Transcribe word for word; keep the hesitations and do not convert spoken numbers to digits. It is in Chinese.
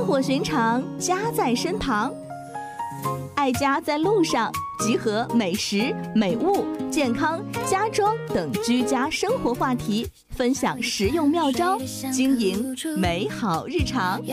火寻常，家在身旁。爱家在路上，集合美食、美物、健康、家装等居家生活话题，分享实用妙招，经营美好日常。